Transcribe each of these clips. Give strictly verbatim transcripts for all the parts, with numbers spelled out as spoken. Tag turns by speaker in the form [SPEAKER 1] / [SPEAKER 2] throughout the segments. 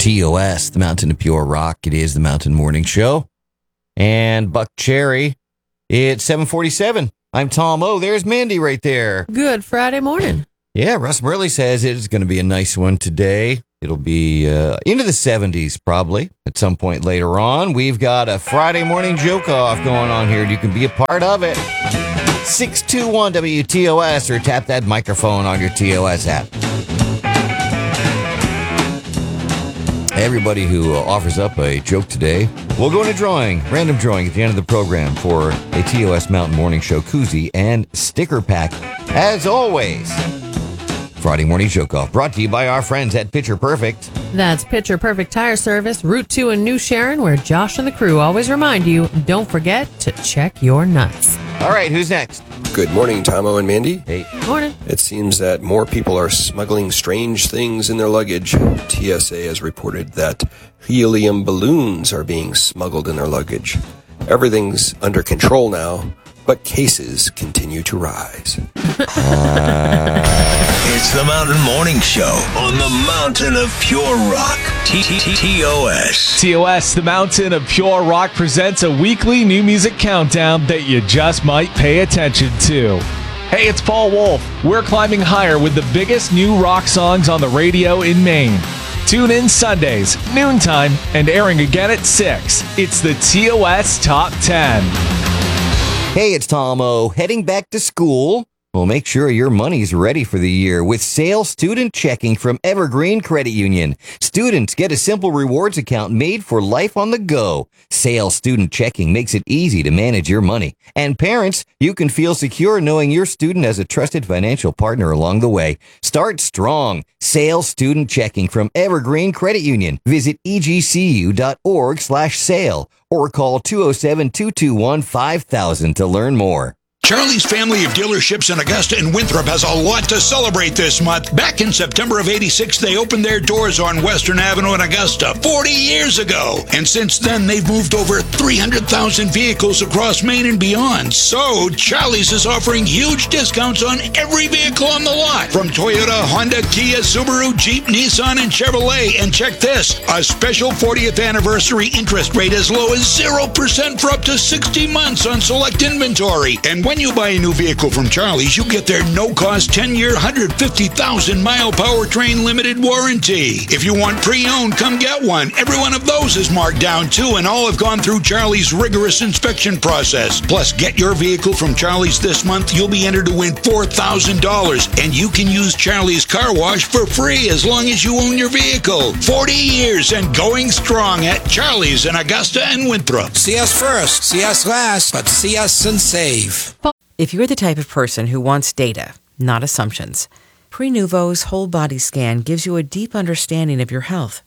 [SPEAKER 1] T O S, the Mountain of Pure Rock. It is the Mountain Morning Show. And Buck Cherry, it's seven forty-seven. I'm Tom O. There's Mandy right there.
[SPEAKER 2] Good Friday morning.
[SPEAKER 1] Yeah, Russ Murley says it's going to be a nice one today. It'll be uh, into the seventies probably at some point later on. We've got a Friday morning joke off going on here. You can be a part of it. six two one W T O S or tap that microphone on your T O S app. Everybody who uh, offers up a joke today will go in a drawing, random drawing at the end of the program for a T O S Mountain Morning Show koozie and sticker pack. As always, Friday Morning Joke Off brought to you by our friends at Picture Perfect.
[SPEAKER 2] That's Picture Perfect Tire Service, Route two in New Sharon, where Josh and the crew always remind you, don't forget to check your nuts.
[SPEAKER 1] All right, who's next?
[SPEAKER 3] Good morning, Tomo and Mandy.
[SPEAKER 1] Hey.
[SPEAKER 2] Morning.
[SPEAKER 3] It seems that more people are smuggling strange things in their luggage. T S A has reported that helium balloons are being smuggled in their luggage. Everything's under control now, but cases continue to rise.
[SPEAKER 1] uh...
[SPEAKER 4] It's the Mountain Morning Show on the Mountain of Pure Rock. T O S.
[SPEAKER 5] T O S, the Mountain of Pure Rock, presents a weekly new music countdown that you just might pay attention to. Hey, it's Paul Wolf. We're climbing higher with the biggest new rock songs on the radio in Maine. Tune in Sundays, noontime, and airing again at six. It's the T O S Top ten.
[SPEAKER 1] Hey, it's Tom O. Heading back to school? Well, make sure your money's ready for the year with Sail Student Checking from Evergreen Credit Union. Students get a simple rewards account made for life on the go. Sail Student Checking makes it easy to manage your money. And parents, you can feel secure knowing your student has a trusted financial partner along the way. Start strong. Sail Student Checking from Evergreen Credit Union. Visit E G C U dot org slash sail or call two oh seven, two two one, five thousand to learn more.
[SPEAKER 6] Charlie's family of dealerships in Augusta and Winthrop has a lot to celebrate this month. Back in September of eighty-six, they opened their doors on Western Avenue in Augusta forty years ago. And since then, they've moved over three hundred thousand vehicles across Maine and beyond. So, Charlie's is offering huge discounts on every vehicle on the lot. From Toyota, Honda, Kia, Subaru, Jeep, Nissan, and Chevrolet. And check this, a special fortieth anniversary interest rate as low as zero percent for up to sixty months on select inventory. And when When you buy a new vehicle from Charlie's, you get their no-cost ten-year, one hundred fifty thousand mile powertrain limited warranty. If you want pre-owned, come get one. Every one of those is marked down, too, and all have gone through Charlie's rigorous inspection process. Plus, get your vehicle from Charlie's this month. You'll be entered to win four thousand dollars, and you can use Charlie's Car Wash for free as long as you own your vehicle. forty years and going strong at Charlie's in Augusta and Winthrop.
[SPEAKER 7] See us first, see us last, but see us and save.
[SPEAKER 8] If you're the type of person who wants data, not assumptions, Prenuvo's whole body scan gives you a deep understanding of your health.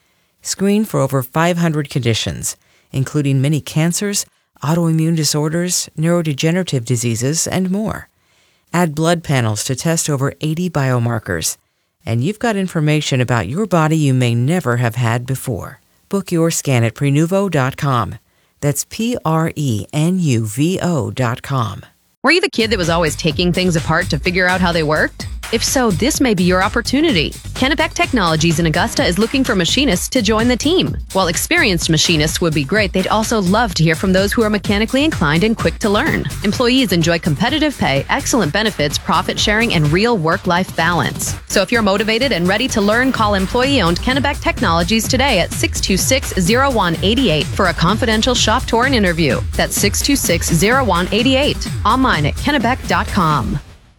[SPEAKER 8] Screen for over five hundred conditions, including many cancers, autoimmune disorders, neurodegenerative diseases, and more. Add blood panels to test over eighty biomarkers, and you've got information about your body you may never have had before. Book your scan at Prenuvo dot com. That's P R E N U V O dot com.
[SPEAKER 9] Were you the kid that was always taking things apart to figure out how they worked? If so, this may be your opportunity. Kennebec Technologies in Augusta is looking for machinists to join the team. While experienced machinists would be great, they'd also love to hear from those who are mechanically inclined and quick to learn. Employees enjoy competitive pay, excellent benefits, profit sharing, and real work-life balance. So if you're motivated and ready to learn, call employee-owned Kennebec Technologies today at six two six, zero one eight eight for a confidential shop tour and interview. That's six two six, zero one eight eight. Online at kennebec dot com.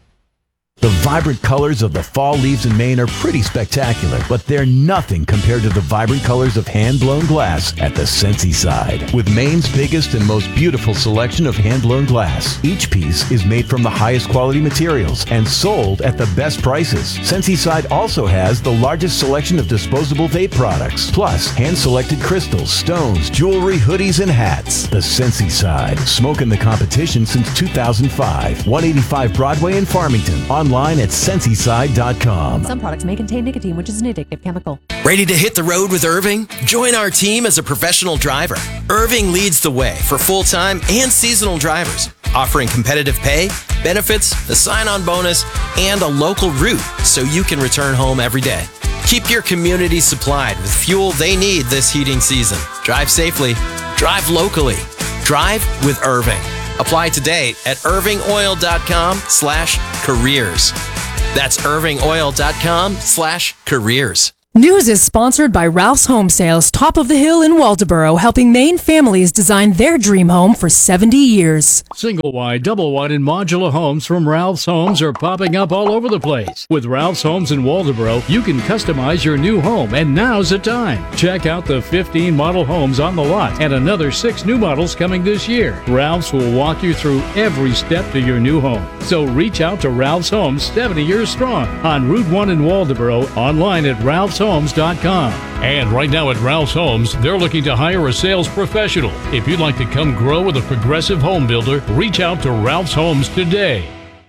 [SPEAKER 10] The vibrant colors of the fall leaves in Maine are pretty spectacular, but they're nothing compared to the vibrant colors of hand-blown glass at the Scentsy Side. With Maine's biggest and most beautiful selection of hand-blown glass, each piece is made from the highest quality materials and sold at the best prices. Scentsy Side also has the largest selection of disposable vape products, plus hand-selected crystals, stones, jewelry, hoodies, and hats. The Scentsy Side, smoking the competition since two thousand five. one eighty-five Broadway in Farmington. Online at Scentsy Side dot com.
[SPEAKER 11] Some products may contain nicotine, which is an addictive chemical.
[SPEAKER 12] Ready to hit the road with Irving? Join our team as a professional driver. Irving leads the way for full-time and seasonal drivers, offering competitive pay, benefits, a sign-on bonus, and a local route so you can return home every day. Keep your community supplied with fuel they need this heating season. Drive safely. Drive locally. Drive with Irving. Apply today at irvingoil.com slash careers. That's irvingoil.com slash careers.
[SPEAKER 13] News is sponsored by Ralph's Home Sales, top of the hill in Waldoboro, helping Maine families design their dream home for seventy years.
[SPEAKER 14] Single wide, double wide, and modular homes from Ralph's Homes are popping up all over the place. With Ralph's Homes in Waldoboro, you can customize your new home, and now's the time. Check out the fifteen model homes on the lot and another six new models coming this year. Ralph's will walk you through every step to your new home. So reach out to Ralph's Homes, seventy years strong, on Route one in Waldoboro, online at ralphs homes dot com. And right now at Ralph's Homes, they're looking to hire a sales professional. If you'd like to come grow with a progressive home builder, reach out to Ralph's Homes today.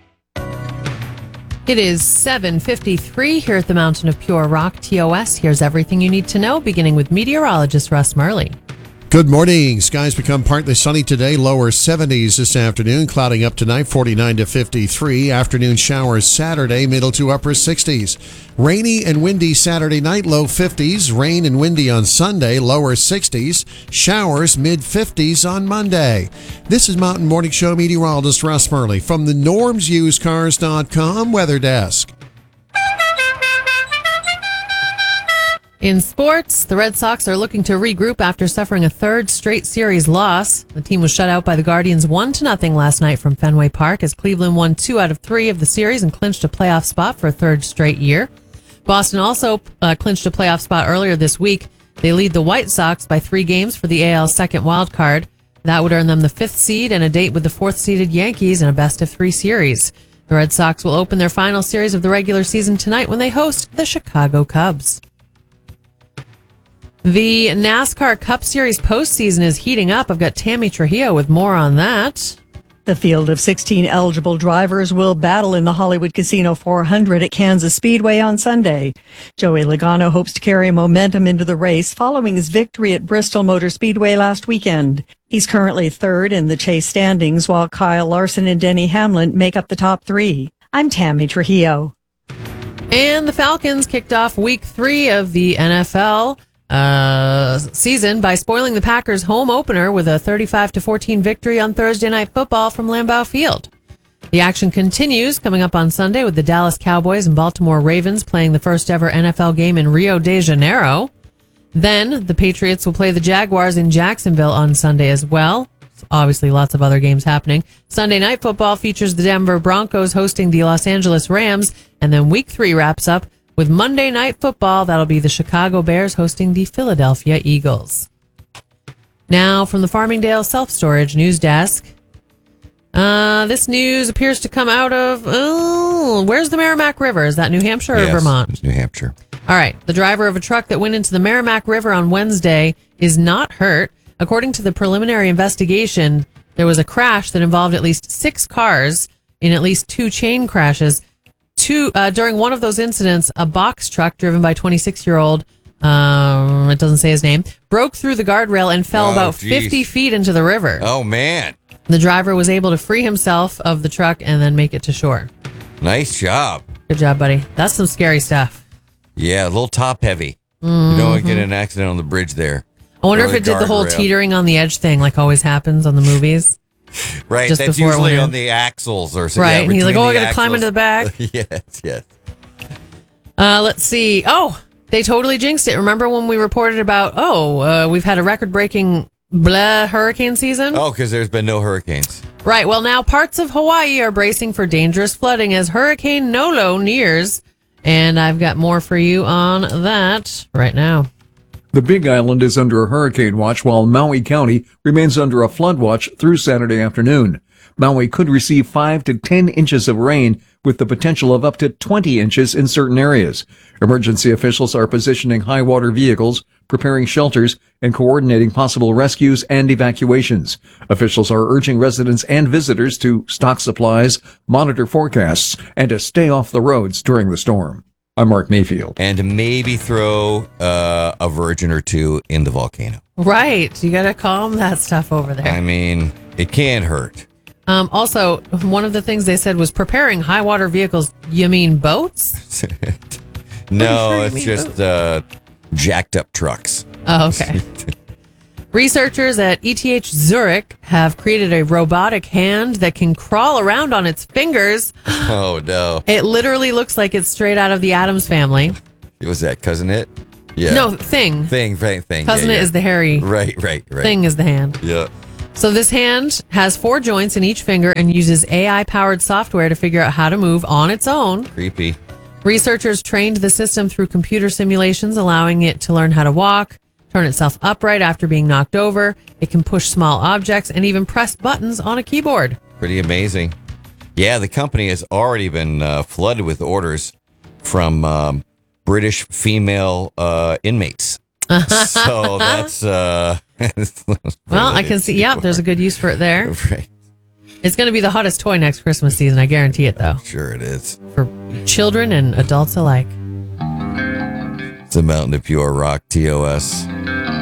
[SPEAKER 2] It is seven fifty-three here at the Mountain of Pure Rock, T O S. Here's everything you need to know, beginning with meteorologist Russ Murley.
[SPEAKER 15] Good morning. Skies become partly sunny today, lower seventies this afternoon, clouding up tonight, forty-nine to fifty-three. Afternoon showers Saturday, middle to upper sixties. Rainy and windy Saturday night, low fifties. Rain and windy on Sunday, lower sixties. Showers mid fifties on Monday. This is Mountain Morning Show meteorologist Russ Murley from the norms used cars dot com weather desk.
[SPEAKER 2] In sports, the Red Sox are looking to regroup after suffering a third straight series loss. The team was shut out by the Guardians one to nothing last night from Fenway Park as Cleveland won two out of three of the series and clinched a playoff spot for a third straight year. Boston also uh, clinched a playoff spot earlier this week. They lead the White Sox by three games for the A L's second wild card. That would earn them the fifth seed and a date with the fourth-seeded Yankees in a best-of-three series. The Red Sox will open their final series of the regular season tonight when they host the Chicago Cubs. The NASCAR Cup Series postseason is heating up. I've got Tammy Trujillo with more on that.
[SPEAKER 16] The field of sixteen eligible drivers will battle in the Hollywood Casino four hundred at Kansas Speedway on Sunday. Joey Logano hopes to carry momentum into the race following his victory at Bristol Motor Speedway last weekend. He's currently third in the chase standings, while Kyle Larson and Denny Hamlin make up the top three. I'm Tammy Trujillo.
[SPEAKER 2] And the Falcons kicked off week three of the N F L Uh, season by spoiling the Packers' home opener with a thirty-five to fourteen victory on Thursday Night Football from Lambeau Field. The action continues coming up on Sunday with the Dallas Cowboys and Baltimore Ravens playing the first ever N F L game in Rio de Janeiro. Then the Patriots will play the Jaguars in Jacksonville on Sunday as well. Obviously, lots of other games happening. Sunday Night Football features the Denver Broncos hosting the Los Angeles Rams, and then week three wraps up with Monday Night Football. That'll be the Chicago Bears hosting the Philadelphia Eagles. Now from the Farmingdale Self-Storage News Desk. Uh, this news appears to come out of, oh, where's the Merrimack River? Is that New Hampshire or
[SPEAKER 1] yes,
[SPEAKER 2] Vermont?
[SPEAKER 1] It's New Hampshire.
[SPEAKER 2] All right. The driver of a truck that went into the Merrimack River on Wednesday is not hurt. According to the preliminary investigation, there was a crash that involved at least six cars in at least two chain crashes. Two, uh, during one of those incidents, a box truck driven by twenty-six-year-old, um, it doesn't say his name, broke through the guardrail and fell
[SPEAKER 1] Oh,
[SPEAKER 2] about
[SPEAKER 1] geez.
[SPEAKER 2] fifty feet into the river.
[SPEAKER 1] Oh, man.
[SPEAKER 2] The driver was able to free himself of the truck and then make it to shore.
[SPEAKER 1] Nice job.
[SPEAKER 2] Good job, buddy. That's some scary stuff.
[SPEAKER 1] Yeah, a little top heavy.
[SPEAKER 2] Mm-hmm.
[SPEAKER 1] You don't want to get in an accident on the bridge there.
[SPEAKER 2] I wonder
[SPEAKER 1] Or
[SPEAKER 2] if it did the whole
[SPEAKER 1] guardrail.
[SPEAKER 2] teetering on the edge thing like always happens on the movies.
[SPEAKER 1] Right,
[SPEAKER 2] Just
[SPEAKER 1] that's
[SPEAKER 2] before it
[SPEAKER 1] usually
[SPEAKER 2] went in.
[SPEAKER 1] on the axles or something.
[SPEAKER 2] Right,
[SPEAKER 1] Yeah,
[SPEAKER 2] and he's like,
[SPEAKER 1] between
[SPEAKER 2] oh, I
[SPEAKER 1] the
[SPEAKER 2] got to climb into the back.
[SPEAKER 1] axles. yes, yes.
[SPEAKER 2] Uh, let's see. Oh, they totally jinxed it. Remember when we reported about, oh, uh, we've had a record-breaking blah hurricane season?
[SPEAKER 1] Oh, because there's been no hurricanes.
[SPEAKER 2] Right. Well, now parts of Hawaii are bracing for dangerous flooding as Hurricane Nolo nears. And I've got more for you on that right now.
[SPEAKER 17] The Big Island is under a hurricane watch while Maui County remains under a flood watch through Saturday afternoon. Maui could receive five to ten inches of rain with the potential of up to twenty inches in certain areas. Emergency officials are positioning high water vehicles, preparing shelters, and coordinating possible rescues and evacuations. Officials are urging residents and visitors to stock supplies, monitor forecasts, and to stay off the roads during the storm. I'm Mark Mayfield.
[SPEAKER 1] And to maybe throw uh, a virgin or two in the volcano.
[SPEAKER 2] Right. You got to calm that stuff over there.
[SPEAKER 1] I mean, it can't hurt.
[SPEAKER 2] Um, also, one of the things they said was preparing high water vehicles. You mean boats?
[SPEAKER 1] No,
[SPEAKER 2] sure you
[SPEAKER 1] it's
[SPEAKER 2] mean
[SPEAKER 1] just uh, jacked up trucks.
[SPEAKER 2] Oh, okay. Researchers at E T H Zurich have created a robotic hand that can crawl around on its fingers.
[SPEAKER 1] Oh, no.
[SPEAKER 2] It literally looks like it's straight out of the Addams Family.
[SPEAKER 1] Was that Cousin It? Yeah.
[SPEAKER 2] No, Thing.
[SPEAKER 1] Thing, thing, thing.
[SPEAKER 2] Cousin
[SPEAKER 1] yeah,
[SPEAKER 2] It
[SPEAKER 1] yeah.
[SPEAKER 2] is the hairy.
[SPEAKER 1] Right, right, right.
[SPEAKER 2] Thing is the hand.
[SPEAKER 1] Yeah.
[SPEAKER 2] So this hand has four joints in each finger and uses A I-powered software to figure out how to move on its own.
[SPEAKER 1] Creepy.
[SPEAKER 2] Researchers trained the system through computer simulations, allowing it to learn how to walk, turn itself upright after being knocked over. It can push small objects and even press buttons on a keyboard.
[SPEAKER 1] Pretty amazing. Yeah, the company has already been uh, flooded with orders from um, British female uh, inmates. So that's... Uh,
[SPEAKER 2] well, I can see, yeah, there's a good use for it there.
[SPEAKER 1] Right.
[SPEAKER 2] It's going to be the hottest toy next Christmas season. I guarantee it, though.
[SPEAKER 1] Sure it is.
[SPEAKER 2] For children and adults alike.
[SPEAKER 1] It's a Mountain of Pure Rock, T O S.